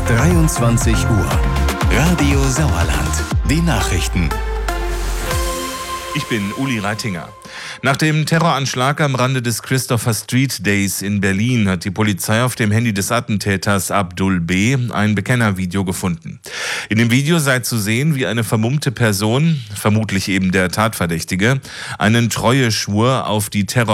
23 Uhr. Radio Sauerland. Die Nachrichten. Ich bin Uli Reitinger. Nach dem Terroranschlag am Rande des Christopher Street Days in Berlin hat die Polizei auf dem Handy des Attentäters Abdul B. ein Bekennervideo gefunden. In dem Video sei zu sehen, wie eine vermummte Person, vermutlich eben der Tatverdächtige, einen Treueschwur auf die